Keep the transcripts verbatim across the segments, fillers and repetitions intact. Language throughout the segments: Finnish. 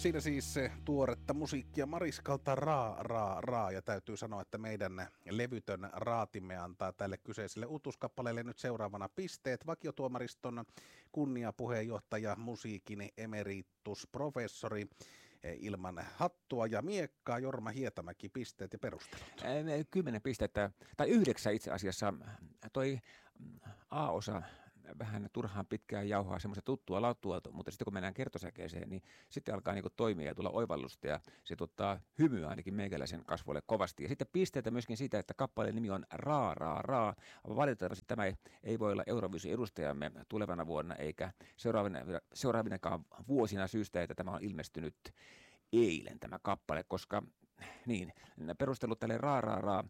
Siinä siis se tuoretta musiikkia Mariskalta Raa, Raa, Raa. Ja täytyy sanoa, että meidän levytön raatimme antaa tälle kyseiselle uutuuskappaleelle nyt seuraavana pisteet. Vakiotuomariston kunniapuheenjohtaja, musiikin emeritusprofessori ilman hattua ja miekkaa, Jorma Hietamäki, pisteet ja perustelut. Kymmenen pistettä, tai yhdeksän itse asiassa. Toi A-osa vähän turhaan pitkään jauhaa semmoista tuttua lauttua, mutta sitten kun mennään kertosäkeeseen, niin sitten alkaa niinku toimia ja tulla oivallusta ja se tuottaa hymyä ainakin meikäläisen kasvoille kovasti. Ja sitten pisteitä myöskin siitä, että kappaleen nimi on Raa, Raa, Raa. Valitettavasti tämä ei, ei voi olla Eurovision edustajamme tulevana vuonna eikä seuraavina, seuraavinakaan vuosina syystä, että tämä on ilmestynyt eilen tämä kappale, koska niin, perustelut tälle Raa, Raa, Raa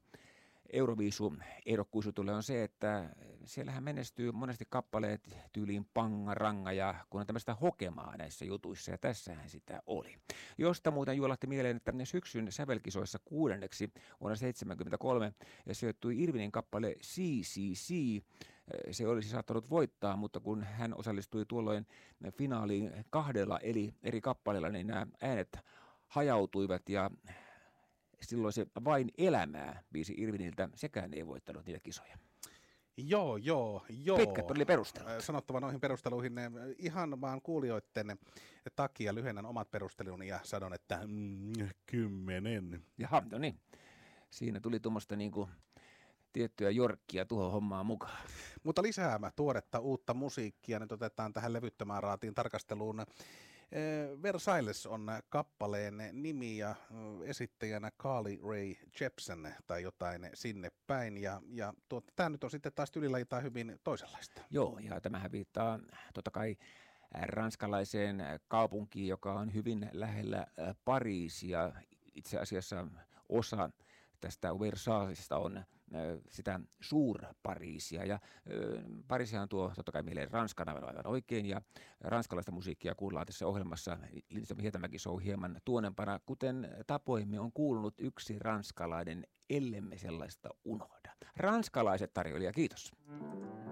Euroviisu-ehdokkuisuutulle on se, että siellähän menestyy monesti kappaleet tyyliin panga, ranga ja kun on tämmöistä hokemaa näissä jutuissa ja tässähän sitä oli. Josta muuten juolahti mieleen, että syksyn sävelkisoissa kuudenneksi vuonna seitsemänkymmentäkolme sijoittui Irvinin kappale C C C. Se olisi saattanut voittaa, mutta kun hän osallistui tuolloin finaaliin kahdella eli eri kappaleilla, niin nämä äänet hajautuivat ja silloin se Vain elämää biisi Irviniltä, sekään ei voittanut niitä kisoja. Joo, joo, joo. Pitkät oli perustelut. Sanottava noihin perusteluihin ihan vaan kuulijoiden takia lyhennän omat perusteluni ja sanon, että mm, kymmenen. Jaha, no niin. Siinä tuli tuommoista niinku tiettyä jorkkia tuohon hommaan mukaan. Mutta lisäämä tuoretta uutta musiikkia. Nyt otetaan tähän levyttömään raatiin tarkasteluun. Versailles on kappaleen nimi ja esittäjänä Carly Rae Jepsen tai jotain sinne päin. Ja, ja tuota, tämä nyt on sitten taas tyylilajiltaan hyvin toisenlaista. Joo, ja tämähän viittaa totta kai ranskalaiseen kaupunkiin, joka on hyvin lähellä Pariisia. Itse asiassa osa tästä Versaillesista on sitä Suur-Pariisia ja Pariisihan tuo totta kai meille Ranskan aivan oikein ja ranskalaista musiikkia kuullaan tässä ohjelmassa. Lindström Hietamäki Show hieman tuonempana, kuten tapoimme on kuulunut yksi ranskalainen, ellemme sellaista unohda. Ranskalaiset tarjoilija, kiitos.